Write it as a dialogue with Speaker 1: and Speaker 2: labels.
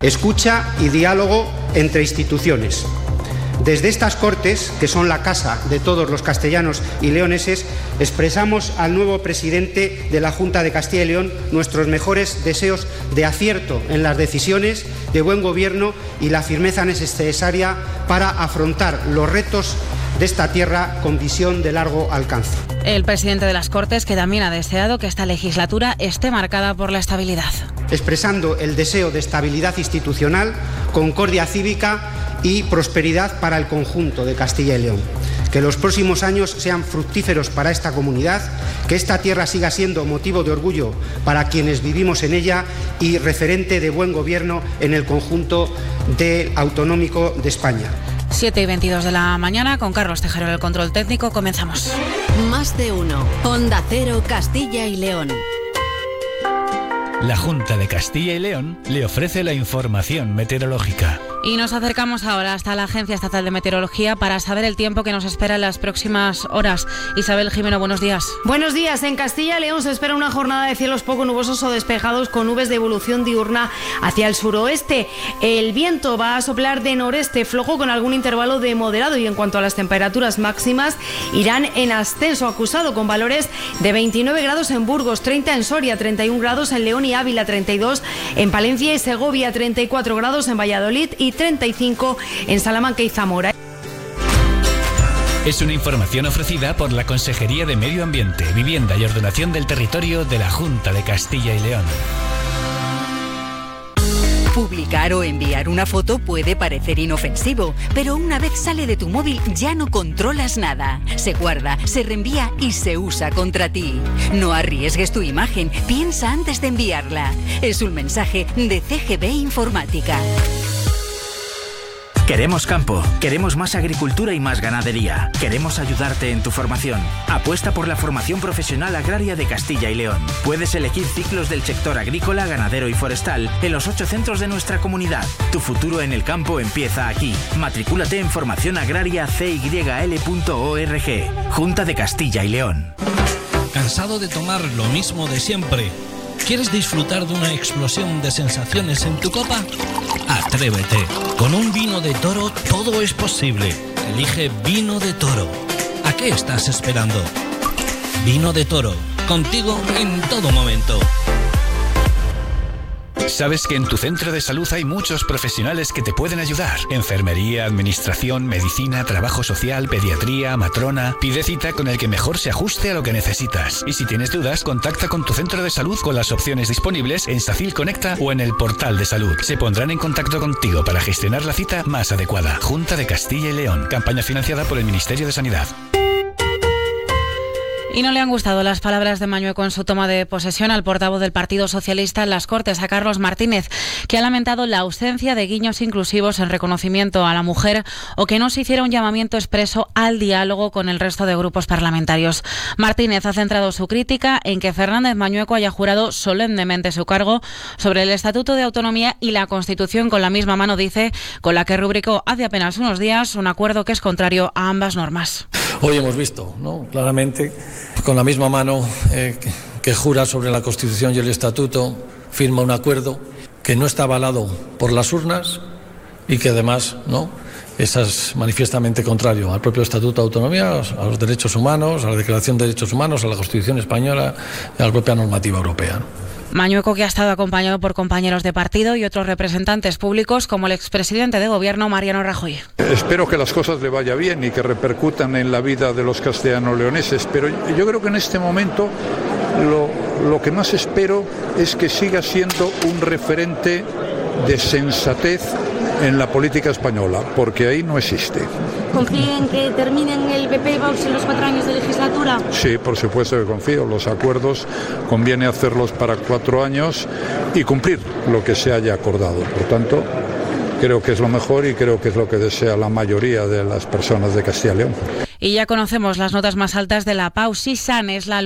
Speaker 1: escucha y diálogo entre instituciones. Desde estas Cortes, que son la casa de todos los castellanos y leoneses, expresamos al nuevo presidente de la Junta de Castilla y León nuestros mejores deseos de acierto en las decisiones, de buen gobierno y la firmeza necesaria para afrontar los retos de esta tierra con visión de largo alcance.
Speaker 2: El presidente de las Cortes, que también ha deseado que esta legislatura esté marcada por la estabilidad.
Speaker 1: Expresando el deseo de estabilidad institucional, concordia cívica y prosperidad para el conjunto de Castilla y León. Que los próximos años sean fructíferos para esta comunidad, que esta tierra siga siendo motivo de orgullo para quienes vivimos en ella y referente de buen gobierno en el conjunto autonómico de España.
Speaker 2: 7:22 de la mañana, con Carlos Tejero en el control técnico, comenzamos.
Speaker 3: Más de uno. Onda Cero, Castilla y León.
Speaker 4: La Junta de Castilla y León le ofrece la información meteorológica.
Speaker 2: Y nos acercamos ahora hasta la Agencia Estatal de Meteorología para saber el tiempo que nos espera en las próximas horas. Isabel Jimeno, buenos días.
Speaker 5: Buenos días. En Castilla y León se espera una jornada de cielos poco nubosos o despejados con nubes de evolución diurna hacia el suroeste. El viento va a soplar de noreste flojo con algún intervalo de moderado, y en cuanto a las temperaturas máximas irán en ascenso acusado con valores de 29 grados en Burgos, 30 en Soria, 31 grados en León y Ávila, 32 en Palencia y Segovia, 34 grados en Valladolid y 35 en Salamanca y Zamora.
Speaker 4: Es una información ofrecida por la Consejería de Medio Ambiente, Vivienda y Ordenación del Territorio de la Junta de Castilla y León.
Speaker 3: Publicar o enviar una foto puede parecer inofensivo, pero una vez sale de tu móvil ya no controlas nada. Se guarda, se reenvía y se usa contra ti. No arriesgues tu imagen, piensa antes de enviarla. Es un mensaje de CGB Informática.
Speaker 6: Queremos campo, queremos más agricultura y más ganadería. Queremos ayudarte en tu formación. Apuesta por la formación profesional agraria de Castilla y León. Puedes elegir ciclos del sector agrícola, ganadero y forestal en los 8 centros de nuestra comunidad. Tu futuro en el campo empieza aquí. Matricúlate en formacionagrariacyl.org. Junta de Castilla y León.
Speaker 7: ¿Cansado de tomar lo mismo de siempre? ¿Quieres disfrutar de una explosión de sensaciones en tu copa? Atrévete. Con un vino de Toro todo es posible. Elige Vino de Toro. ¿A qué estás esperando? Vino de Toro. Contigo en todo momento.
Speaker 4: ¿Sabes que en tu centro de salud hay muchos profesionales que te pueden ayudar? Enfermería, administración, medicina, trabajo social, pediatría, matrona. Pide cita con el que mejor se ajuste a lo que necesitas. Y si tienes dudas, contacta con tu centro de salud con las opciones disponibles en SACIL Conecta o en el portal de salud. Se pondrán en contacto contigo para gestionar la cita más adecuada. Junta de Castilla y León. Campaña financiada por el Ministerio de Sanidad.
Speaker 2: Y no le han gustado las palabras de Mañueco en su toma de posesión al portavoz del Partido Socialista en las Cortes, a Carlos Martínez, que ha lamentado la ausencia de guiños inclusivos en reconocimiento a la mujer o que no se hiciera un llamamiento expreso al diálogo con el resto de grupos parlamentarios. Martínez ha centrado su crítica en que Fernández Mañueco haya jurado solemnemente su cargo sobre el Estatuto de Autonomía y la Constitución con la misma mano, dice, con la que rubricó hace apenas unos días un acuerdo que es contrario a ambas normas.
Speaker 8: Hoy hemos visto, ¿no?, claramente, con la misma mano que jura sobre la Constitución y el Estatuto, firma un acuerdo que no está avalado por las urnas y que además, ¿no?, es manifiestamente contrario al propio Estatuto de Autonomía, a los derechos humanos, a la Declaración de Derechos Humanos, a la Constitución española y a la propia normativa europea, ¿no?
Speaker 2: Mañueco, que ha estado acompañado por compañeros de partido y otros representantes públicos como el expresidente de Gobierno, Mariano Rajoy.
Speaker 9: Espero que las cosas le vaya bien y que repercutan en la vida de los castellano-leoneses, pero yo creo que en este momento lo que más espero es que siga siendo un referente de sensatez en la política española, porque ahí no existe.
Speaker 10: ¿Confía en que terminen el PP y Vox en los 4 años de legislatura?
Speaker 9: Sí, por supuesto que confío. Los acuerdos conviene hacerlos para 4 años y cumplir lo que se haya acordado. Por tanto, creo que es lo mejor y creo que es lo que desea la mayoría de las personas de Castilla y León.
Speaker 2: Y ya conocemos las notas más altas de la Pau. Sisan es la